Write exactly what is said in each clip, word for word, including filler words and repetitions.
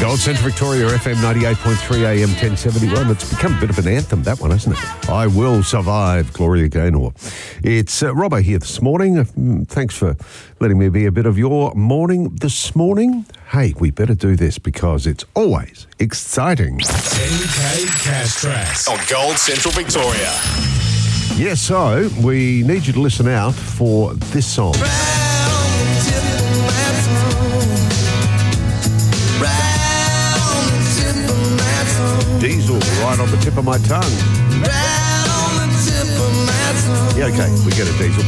Gold Central Victoria, F M ninety-eight point three, A M ten seventy-one. It's become a bit of an anthem, that one, hasn't it? I Will Survive, Gloria Gaynor. It's uh, Robbo here this morning. Thanks for letting me be a bit of your morning this morning. Hey, we better do this because it's always exciting. ten K Cash Tracks on Gold Central Victoria. Yes, so we need you to listen out for this song. Diesel, right on the tip of my tongue. Right on the tip of my tongue. Yeah, okay, we get it, Diesel.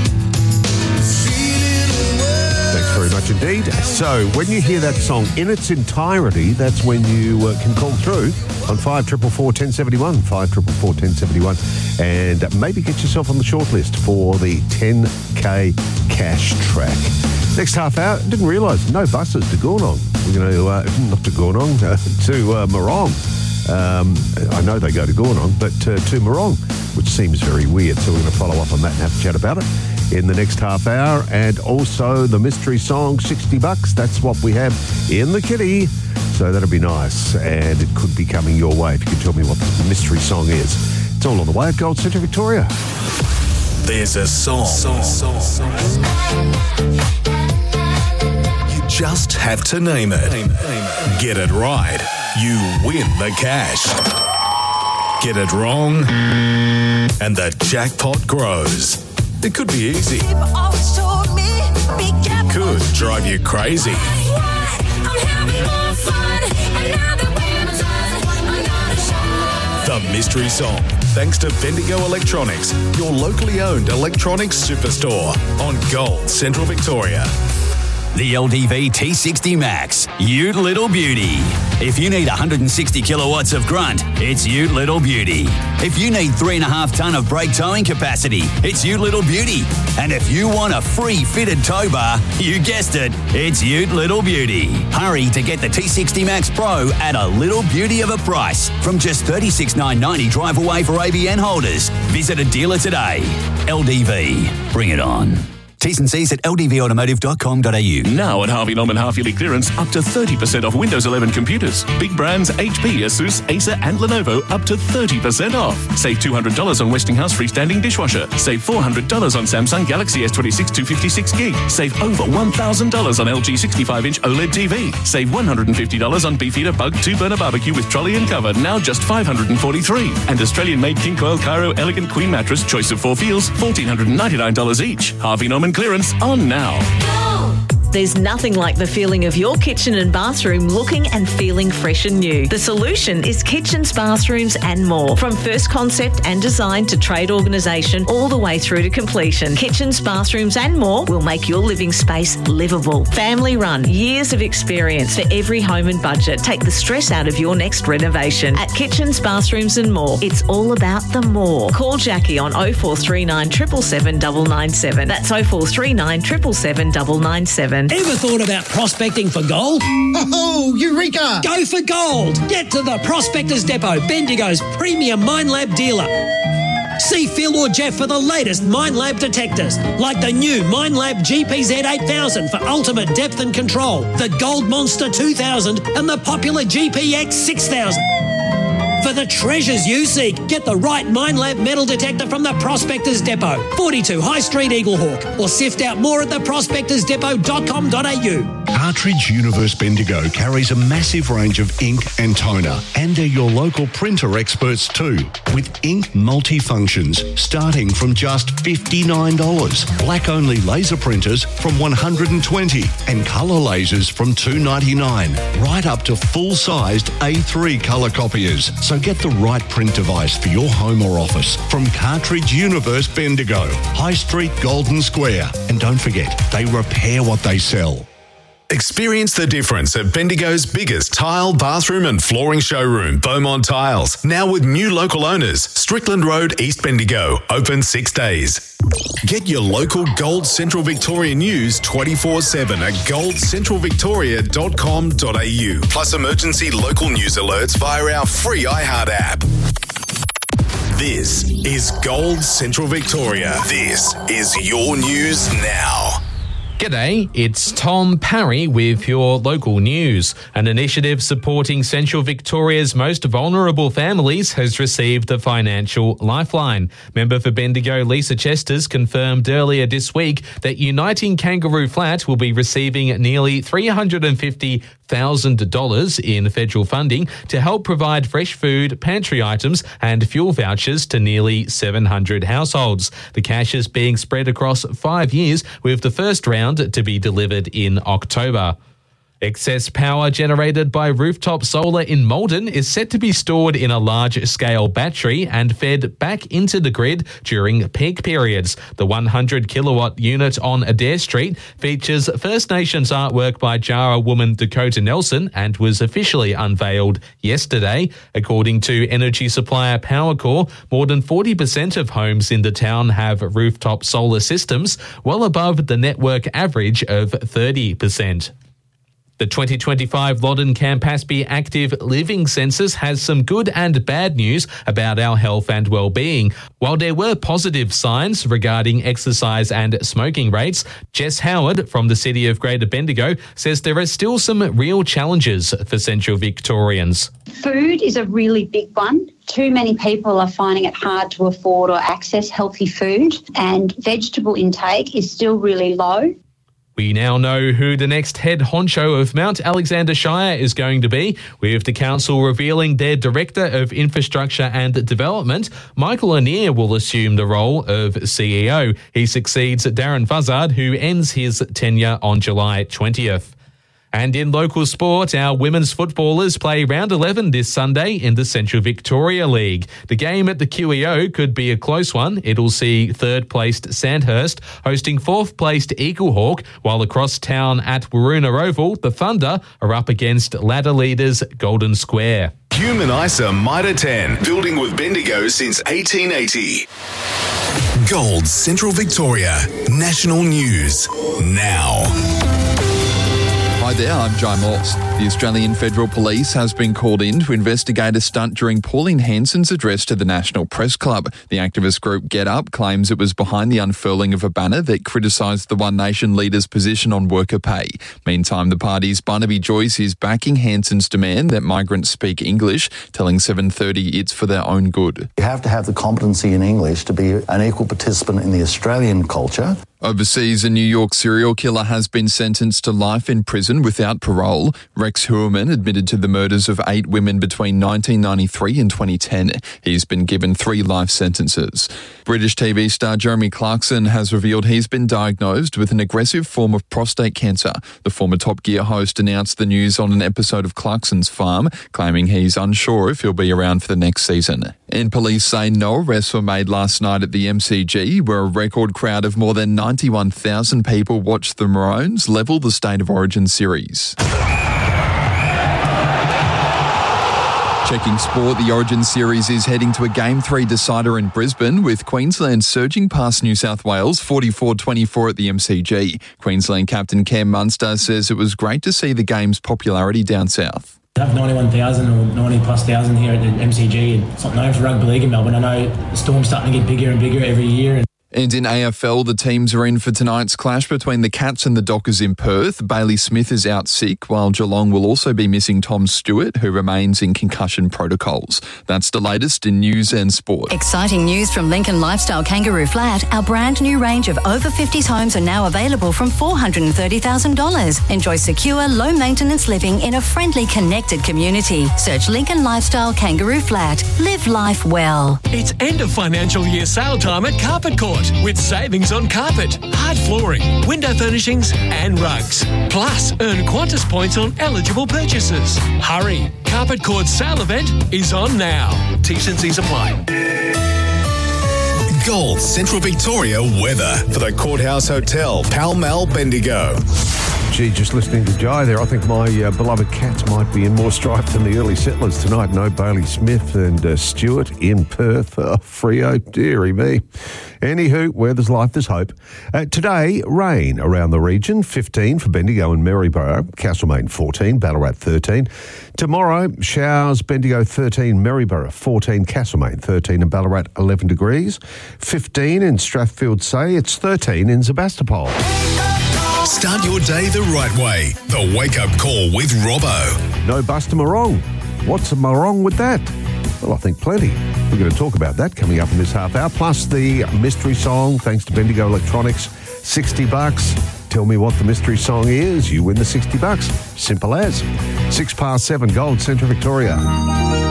Thanks very much indeed. So, when you hear that song in its entirety, that's when you uh, can call through on five four four, one oh seven one, five four four, one oh seven one, and maybe get yourself on the shortlist for the ten K cash track. Next half hour, didn't realise, no buses to Goonong. We're going to, uh, not to Goonong, uh, to uh, Morong. Um, I know they go to Goonong, but uh, to Morong, which seems very weird. So we're going to follow up on that and have a chat about it in the next half hour. And also the mystery song, sixty bucks. That's what we have in the kitty. So that'll be nice. And it could be coming your way if you can tell me what the mystery song is. It's all on the way at Gold Central Victoria. There's a song. song, song, song. You just have to name it. Name it. Name it. Get it right. You win the cash. Get it wrong, and the jackpot grows. It could be easy. It could drive you crazy. The mystery song, thanks to Bendigo Electronics, your locally owned electronics superstore on Gold Central Victoria. The L D V T sixty Max, Ute Little Beauty. If you need one hundred sixty kilowatts of grunt, it's Ute Little Beauty. If you need three and a half tonne of brake towing capacity, it's Ute Little Beauty. And if you want a free fitted tow bar, you guessed it, it's Ute Little Beauty. Hurry to get the T sixty Max Pro at a little beauty of a price from just thirty-six thousand nine hundred ninety drive away for A B N holders. Visit a dealer today. L D V, bring it on. T's and C's at l d v automotive dot com dot a u. Now at Harvey Norman half-yearly clearance, up to thirty percent off Windows eleven computers. Big brands H P, Asus, Acer and Lenovo up to thirty percent off. Save two hundred dollars on Westinghouse freestanding dishwasher. Save four hundred dollars on Samsung Galaxy S twenty-six two fifty-six gig. Save over one thousand dollars on L G sixty-five inch OLED T V. Save one hundred fifty dollars on Beefeater Bug two burner barbecue with trolley and cover, now just five hundred forty-three dollars. And Australian-made King Coil Cairo Elegant Queen Mattress, choice of four feels, one thousand four hundred ninety-nine dollars each. Harvey Norman clearance on now. There's nothing like the feeling of your kitchen and bathroom looking and feeling fresh and new. The solution is kitchens, bathrooms and more. From first concept and design to trade organisation all the way through to completion. Kitchens, bathrooms and more will make your living space livable. Family run, years of experience for every home and budget. Take the stress out of your next renovation. At Kitchens, Bathrooms and More, it's all about the more. Call Jackie on oh four three nine, seven seven seven, nine nine seven. That's oh four three nine, seven seven seven, nine nine seven. Ever thought about prospecting for gold? Oh, Eureka! Go for gold! Get to the Prospectors Depot, Bendigo's premium Minelab dealer. See Phil or Jeff for the latest Minelab detectors, like the new Minelab G P Z eight thousand for ultimate depth and control, the Gold Monster two thousand and the popular G P X six thousand. For the treasures you seek, get the right Minelab metal detector from the Prospectors Depot, forty-two High Street, Eaglehawk, or sift out more at the prospectors depot dot com dot a u. Cartridge Universe Bendigo carries a massive range of ink and toner, and they're your local printer experts too, with ink multifunctions starting from just fifty-nine dollars, black-only laser printers from one hundred twenty dollars, and colour lasers from two ninety-nine, right up to full-sized A three colour copiers. So get the right print device for your home or office from Cartridge Universe Bendigo, High Street, Golden Square. And don't forget, they repair what they sell. Experience the difference at Bendigo's biggest tile, bathroom and flooring showroom, Beaumont Tiles. Now with new local owners, Strickland Road, East Bendigo, open six days. Get your local Gold Central Victoria news twenty-four seven at gold central victoria dot com dot a u. Plus emergency local news alerts via our free iHeart app. This is Gold Central Victoria. This is your news now. G'day, it's Tom Parry with your local news. An initiative supporting Central Victoria's most vulnerable families has received a financial lifeline. Member for Bendigo Lisa Chesters confirmed earlier this week that Uniting Kangaroo Flat will be receiving nearly three hundred fifty thousand dollars in federal funding to help provide fresh food, pantry items and fuel vouchers to nearly seven hundred households. The cash is being spread across five years, with the first round to be delivered in October. Excess power generated by rooftop solar in Malden is set to be stored in a large-scale battery and fed back into the grid during peak periods. The one hundred kilowatt unit on Adair Street features First Nations artwork by Jara woman Dakota Nelson and was officially unveiled yesterday. According to energy supplier Powercore, more than forty percent of homes in the town have rooftop solar systems, well above the network average of thirty percent. The twenty twenty-five Loddon Campaspe Active Living Census has some good and bad news about our health and well-being. While there were positive signs regarding exercise and smoking rates, Jess Howard from the City of Greater Bendigo says there are still some real challenges for Central Victorians. Food is a really big one. Too many people are finding it hard to afford or access healthy food, and vegetable intake is still really low. We now know who the next head honcho of Mount Alexander Shire is going to be, with the council revealing their Director of Infrastructure and Development. Michael Anir will assume the role of C E O. He succeeds Darren Fuzzard, who ends his tenure on July twentieth. And in local sport, our women's footballers play round eleven this Sunday in the Central Victoria League. The game at the Q E O could be a close one. It'll see third-placed Sandhurst hosting fourth-placed Eaglehawk, while across town at Waroona Oval, the Thunder are up against ladder leaders Golden Square. Human ISA Mitre ten, building with Bendigo since eighteen eighty. Gold Central Victoria, national news, now. Hi there, I'm Jai Morse. The Australian Federal Police has been called in to investigate a stunt during Pauline Hanson's address to the National Press Club. The activist group Get Up claims it was behind the unfurling of a banner that criticised the One Nation leader's position on worker pay. Meantime, the party's Barnaby Joyce is backing Hanson's demand that migrants speak English, telling seven thirty it's for their own good. You have to have the competency in English to be an equal participant in the Australian culture. Overseas, a New York serial killer has been sentenced to life in prison without parole. Rex Heuermann admitted to the murders of eight women between nineteen ninety-three and twenty ten. He's been given three life sentences. British T V star Jeremy Clarkson has revealed he's been diagnosed with an aggressive form of prostate cancer. The former Top Gear host announced the news on an episode of Clarkson's Farm, claiming he's unsure if he'll be around for the next season. And police say no arrests were made last night at the M C G, where a record crowd of more than ninety-one thousand people watched the Maroons level the State of Origin series. Checking sport, the Origin series is heading to a Game three decider in Brisbane, with Queensland surging past New South Wales forty-four twenty-four at the M C G. Queensland captain Cam Munster says it was great to see the game's popularity down south. Have ninety-one thousand or ninety plus thousand here at the M C G. It's not known for rugby league in Melbourne. I know the Storm's starting to get bigger and bigger every year. And And in A F L, the teams are in for tonight's clash between the Cats and the Dockers in Perth. Bailey Smith is out sick, while Geelong will also be missing Tom Stewart, who remains in concussion protocols. That's the latest in news and sport. Exciting news from Lincoln Lifestyle Kangaroo Flat. Our brand new range of over fifties homes are now available from four hundred thirty thousand dollars. Enjoy secure, low-maintenance living in a friendly, connected community. Search Lincoln Lifestyle Kangaroo Flat. Live life well. It's end of financial year sale time at Carpet Court, with savings on carpet, hard flooring, window furnishings and rugs. Plus, earn Qantas points on eligible purchases. Hurry! Carpet Court's sale event is on now. T's and C's apply. Gold Central Victoria weather for the Courthouse Hotel, Pall Mall, Bendigo. Gee, just listening to Jai there, I think my uh, beloved Cats might be in more strife than the early settlers tonight. No Bailey Smith and uh, Stewart in Perth. Oh, Freo, dearie me. Anywho, where there's life, there's hope. Uh, today, rain around the region, fifteen for Bendigo and Maryborough, Castlemaine fourteen, Ballarat thirteen. Tomorrow, showers, Bendigo thirteen, Maryborough fourteen, Castlemaine thirteen and Ballarat eleven degrees, fifteen in Strathfield Say, it's thirteen in Sebastopol. Start your day the right way. The Wake Up Call with Robbo. No Buster Morong. What's wrong with that? Well, I think plenty. We're going to talk about that coming up in this half hour. Plus the mystery song, thanks to Bendigo Electronics, sixty bucks. Tell me what the mystery song is. You win the sixty bucks. Simple as. Six past seven, Gold, Central Victoria.